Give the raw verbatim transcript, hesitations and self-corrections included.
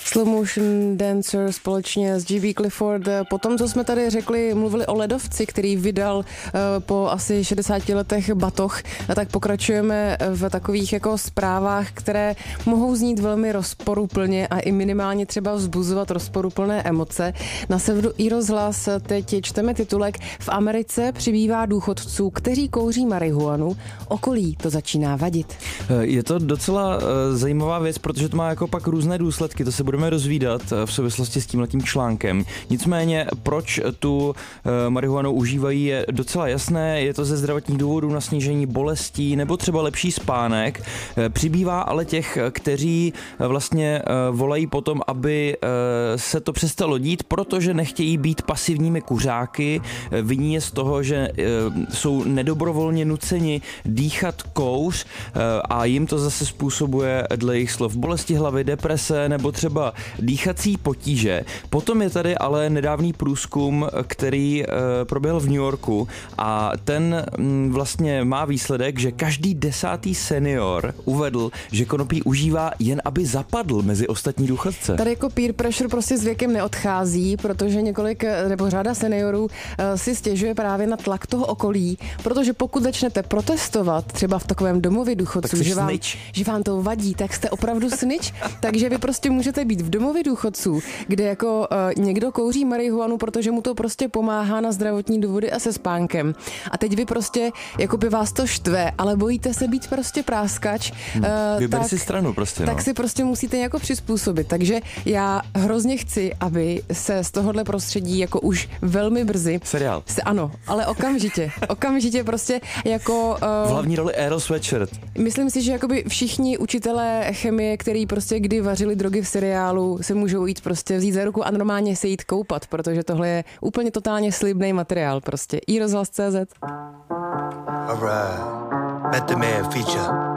Slow Motion Dancer společně s G B Clifford. Potom, co jsme tady řekli, mluvili o ledovci, který vydal uh, po asi šedesáti letech batoh, a tak pokračujeme v takových jako zprávách, které mohou znít velmi rozporuplně a i minimálně třeba vzbuzovat rozporuplné emoce. Na serveru iRozhlas teď čteme titulek: V Americe přibývá důchodců, kteří kouří marihuanu, okolí to začíná vadit. Je to docela uh, zajímavá věc, protože to má jako pak různé důsledky, to se budeme rozvídat v souvislosti s tímhletím článkem. Nicméně, proč tu e, marihuanu užívají, je docela jasné, je to ze zdravotních důvodů na snížení bolestí nebo třeba lepší spánek. E, přibývá ale těch, kteří vlastně e, volají potom, aby e, se to přestalo dít, protože nechtějí být pasivními kuřáky. E, viní je z toho, že e, jsou nedobrovolně nuceni dýchat kouř e, a jim to zase způsobuje dle jejich slov bolesti hlavy, deprese nebo třeba dýchací potíže. Potom je tady ale nedávný průzkum, který e, proběhl v New Yorku a ten m, vlastně má výsledek, že každý desátý senior uvedl, že konopí užívá jen aby zapadl mezi ostatní důchodce. Tady jako peer pressure prostě s věkem neodchází, protože několik nebo řada seniorů e, si stěžuje právě na tlak toho okolí, protože pokud začnete protestovat třeba v takovém domově důchodců, že vám, že vám to vadí, tak jste opravdu snitch, takže vy prostě můžete být v domově důchodců, kde jako uh, někdo kouří marihuanu, protože mu to prostě pomáhá na zdravotní důvody a se spánkem. A teď vy prostě, jako by vás to štve, ale bojíte se být prostě práskač. Uh, Vyber tak, si stranu prostě, Tak no. si prostě musíte jako přizpůsobit. Takže já hrozně chci, aby se z tohohle prostředí jako už velmi brzy... Seriál. Se, ano, ale okamžitě. Okamžitě prostě jako... Uh, v hlavní roli Earl Sweatshirt. Myslím si, že jakoby všichni učitelé chemie, který prostě kdy vařili drogy v seriálu, se můžou jít prostě vzít za ruku a normálně se jít koupat, protože tohle je úplně totálně slibný materiál prostě. iRozhlas tečka cé zet. All right. Method Man feature.